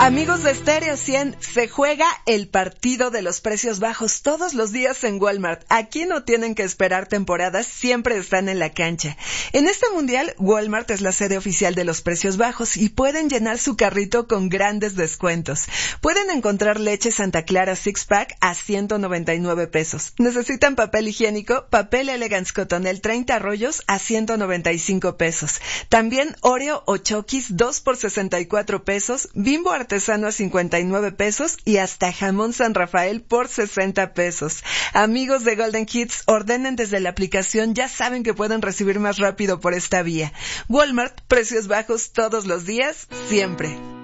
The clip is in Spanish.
Amigos de Stereo 100, se juega el partido de los precios bajos todos los días en Walmart. Aquí no tienen que esperar temporadas, siempre están en la cancha. En este mundial, Walmart es la sede oficial de los precios bajos y pueden llenar su carrito con grandes descuentos. Pueden encontrar leche Santa Clara Six Pack a 199 pesos. ¿Necesitan papel higiénico? Papel Elegance Cotonel 30 rollos a 195 pesos. También Oreo o Chokis 2 por 64 pesos, Bimbo artesano a 59 pesos y hasta jamón San Rafael por 60 pesos. Amigos de Golden Kids, ordenen desde la aplicación, ya saben que pueden recibir más rápido por esta vía. Walmart, precios bajos todos los días, siempre.